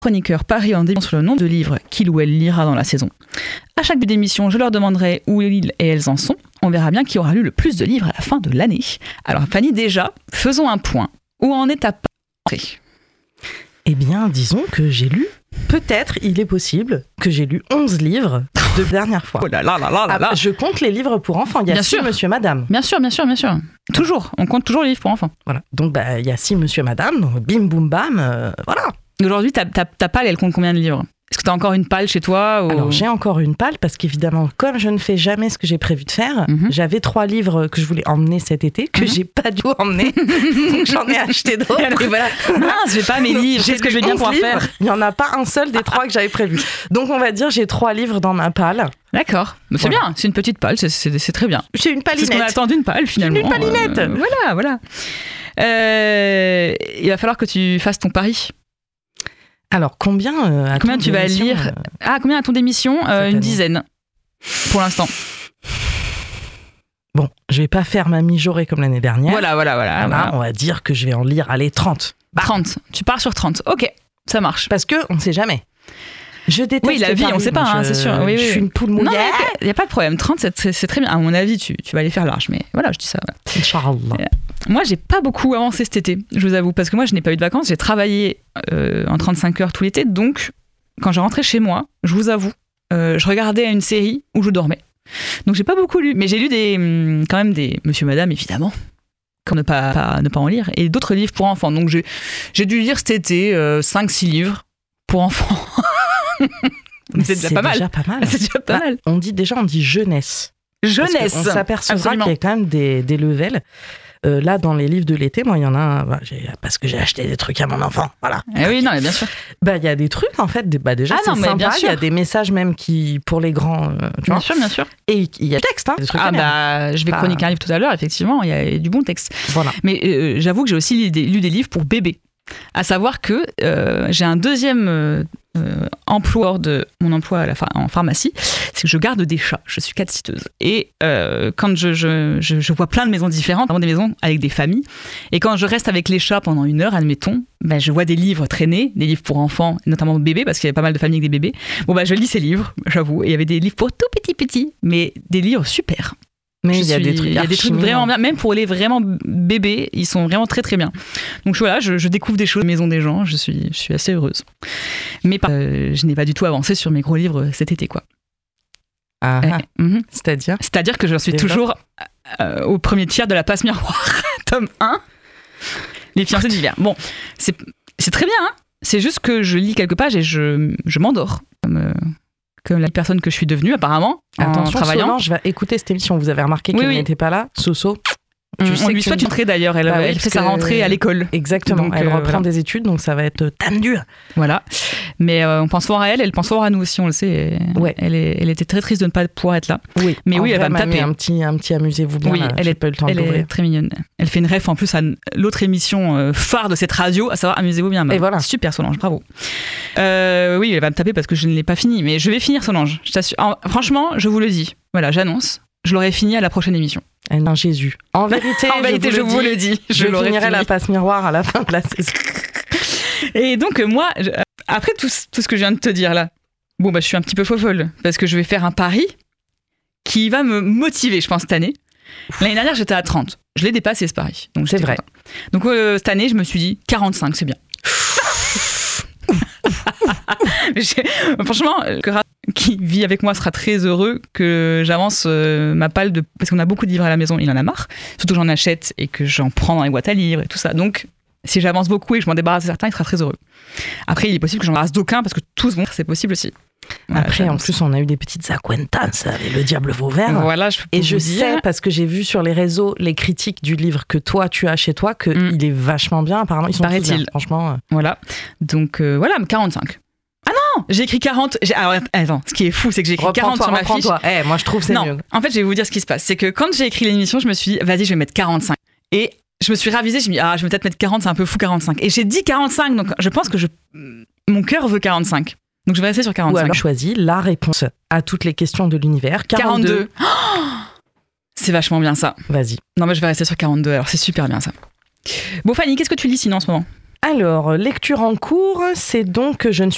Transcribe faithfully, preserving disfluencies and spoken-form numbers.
chroniqueurs parient en débutant sur le nom de livre qu'il ou elle lira dans la saison. À chaque début d'émission, je leur demanderai où ils et elles en sont. On verra bien qui aura lu le plus de livres à la fin de l'année. Alors Fanny, déjà, faisons un point. Où en est ta partie ? Eh bien, disons que j'ai lu, peut-être, il est possible, que j'ai lu onze livres de dernière fois. Oh là là là là là là. Ah, je compte les livres pour enfants. Il y a Bien six sûr. Monsieur Madame. Bien sûr, bien sûr, bien sûr. Toujours. On compte toujours les livres pour enfants. Voilà. Donc, bah, il y a six Monsieur Madame. Donc, bim, boum, bam. Euh, voilà. Aujourd'hui, ta, ta, ta palle, elle compte combien de livres ? Est-ce que tu as encore une palle chez toi ou... Alors, j'ai encore une palle parce qu'évidemment, comme je ne fais jamais ce que j'ai prévu de faire, Mhm. j'avais trois livres que je voulais emmener cet été, que Mhm. j'ai pas dû emmener. Donc, j'en ai acheté d'autres. Et voilà. Mince, j'ai pas mes Donc, livres. Qu'est-ce que je vais bien onze pouvoir livres. faire ? Il n'y en a pas un seul des trois que j'avais prévu. Donc, on va dire, j'ai trois livres dans ma palle. D'accord. Mais c'est Voilà. bien. C'est une petite palle. C'est, c'est, c'est très bien. J'ai une C'est ce qu'on palinette. attend d'une palle, finalement. Une palinette. Euh, voilà, voilà. Euh, il va falloir que tu fasses ton pari. Alors, combien euh, a-t-on Combien tu vas d'émissions, lire euh, Ah, combien a ton d'émission cette euh, Une année dizaine. Pour l'instant. Bon, je vais pas faire ma mijaurée comme l'année dernière. Voilà, voilà, voilà. Voilà, voilà. on va dire que je vais en lire, allez, trente. Bah, trente. Tu pars sur trente. Ok, ça marche. parce que on ne sait jamais. Je déteste Oui, la les vie, on paris, sait pas, moi, hein, je- c'est sûr. Oui, oui, je suis oui. une poule Non, mouillée. il n'y a pas de problème. trente, c'est, c'est, c'est très bien. À mon avis, tu, tu vas aller faire large. Mais voilà, je dis ça. Voilà. Inch'Allah. Moi, j'ai pas beaucoup avancé cet été, je vous avoue, parce que moi, je n'ai pas eu de vacances. J'ai travaillé euh, en trente-cinq heures tout l'été. Donc, quand je rentrais chez moi, je vous avoue, euh, je regardais une série où je dormais. Donc, j'ai pas beaucoup lu. Mais j'ai lu des, hum, quand même des Monsieur Madame, évidemment. Comme ne pas, pas- ne pas en lire. Et d'autres livres pour enfants. Donc, j'ai, j'ai dû lire cet été euh, cinq six livres pour enfants. Mais c'est déjà pas mal. déjà pas mal. C'est déjà pas Bah, mal. On dit déjà, on dit jeunesse. Parce Jeunesse. qu'on s'apercevra Absolument. qu'il y a quand même des, des levels. Euh, là, dans les livres de l'été, moi, il y en a un, bah, j'ai- parce que j'ai acheté des trucs à mon enfant. Voilà. Eh oui, non, mais bien sûr. Bah, il y a des trucs, en fait. des- Bah, déjà, Ah c'est non, mais bien sympa. Il y a sûr. des messages même qui, pour les grands, euh, tu Bien vois. sûr, bien sûr. Et il y a des textes, hein. Des trucs Ah très bien. bah, je vais Bah. chroniquer un livre tout à l'heure, effectivement, il y a du bon texte. Voilà. Mais euh, j'avoue que j'ai aussi lu des, lu des livres pour bébés. À savoir que euh, j'ai un deuxième euh, euh, emploi de mon emploi à la pha- en pharmacie, c'est que je garde des chats. Je suis cat-sitteuse. Et euh, quand je, je, je, je vois plein de maisons différentes, vraiment des maisons avec des familles, et quand je reste avec les chats pendant une heure, admettons, ben, je vois des livres traîner, des livres pour enfants, notamment bébés, parce qu'il y a pas mal de familles avec des bébés. Bon, bah, je lis ces livres, j'avoue. Et il y avait des livres pour tout petits petits, mais des livres super. Mais Je il y a suis- des trucs il y a des trucs archi vraiment mignons. bien, même pour les vraiment bébés, ils sont vraiment très très bien. Donc voilà, je, je découvre des choses, maison des gens, je suis, je suis assez heureuse. Mais pas- euh, je n'ai pas du tout avancé sur mes gros livres cet été, quoi. Ah, ah. Eh, mhm. C'est-à-dire C'est-à-dire que je suis Déjà toujours euh, au premier tiers de la passe miroir, tome un, Les fiancés d'hiver. Bon, c'est, c'est très bien, hein. C'est juste que je lis quelques pages et je, je m'endors, comme, euh, comme la personne que je suis devenue apparemment, en Attention, travaillant. Solange va écouter cette émission. Vous avez remarqué Oui, qu'elle oui. n'était pas là. Soso. On, Tu on sais lui que souhaite tu- une très d'ailleurs, elle, Bah oui, elle parce fait sa que- rentrée à l'école. Exactement. Donc, elle euh, reprend voilà. des études, donc ça va être tendu. Voilà. Mais euh, on pense fort à elle, elle pense fort à nous aussi, on le sait. Et Ouais. Elle, est, elle était très triste de ne pas pouvoir être là. Oui. Mais En oui, elle vrai, va me Mamie, taper. Un petit, un petit amusez-vous bien. Oui, là. elle J'ai est- pas eu le temps Elle de est l'ouvrir. très mignonne. Elle fait une ref en plus à l'autre émission euh, phare de cette radio, à savoir Amusez-vous bien. Bah, Et voilà. Super Solange, bravo. Euh, oui, elle va me taper parce que je ne l'ai pas fini, mais je vais finir Solange. Je t'assure. En- franchement, je vous le dis. Voilà, j'annonce. Je l'aurai fini à la prochaine émission. Elle n'a Jésus. En vérité, En vérité, je vous le dis. Je, l'aurai finirai fini. la passe miroir à la fin de la saison. Et donc, euh, moi, je- après tout, ce- tout ce que je viens de te dire là, bon, bah, je suis un petit peu fofolle parce que je vais faire un pari qui va me motiver, je pense, cette année. L'année dernière, j'étais à trente. Je l'ai dépassé, ce pari. Donc, C'est j'étais vrai. contente. Donc, euh, cette année, je me suis dit quarante-cinq, c'est bien. J'ai- Franchement, que Ra- qui vit avec moi sera très heureux que j'avance euh, ma palle de. Parce qu'on a beaucoup de livres à la maison, il en a marre. Surtout que j'en achète et que j'en prends dans les boîtes à livres et tout ça. Donc, si j'avance beaucoup et que je m'en débarrasse de certains, il sera très heureux. Après, il est possible que j'en débarrasse d'aucun parce que tous vont, c'est possible aussi. Voilà, Après, en j'avance. plus, on a eu des petites acquaintances avec le diable Vauvert. Voilà, je peux Et vous je dire. sais, parce que j'ai vu sur les réseaux les critiques du livre que toi, tu as chez toi, qu'il Mm. est vachement bien. Apparemment, ils sont tous Paraît-il. bien, franchement. euh. Voilà. Donc, euh, voilà, quarante-cinq. Ah non, j'ai écrit quarante. J'ai- Alors, attends, ce qui est fou, c'est que j'ai écrit quarante Reprends-toi, sur ma fiche. reprends-toi. Eh, moi, je trouve que c'est Non, mieux. en fait, je vais vous dire ce qui se passe. C'est que quand j'ai écrit l'émission, je me suis dit, vas-y, je vais mettre quarante-cinq. Et je me suis ravisée, je me suis dit, ah, je vais peut-être mettre quarante, c'est un peu fou quarante-cinq. Et j'ai dit quarante-cinq, donc je pense que je... mon cœur veut quarante-cinq. Donc je vais rester sur Ou quarante-cinq. alors, choisis la réponse à toutes les questions de l'univers. quarante-deux. quarante-deux. Oh, c'est vachement bien ça. Vas-y. Non, mais je vais rester sur quarante-deux, alors c'est super bien ça. Bon, Fanny, qu'est-ce que tu lis sinon en ce moment ? Alors, lecture en cours, c'est donc que je ne suis